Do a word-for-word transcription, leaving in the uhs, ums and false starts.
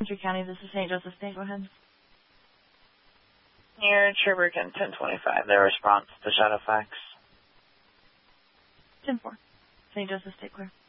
Entry County, this is Saint Joseph State. Go ahead. Near Sherbrooke ten twenty-five, their response to Shadowfax. ten four. Saint Joseph State clear.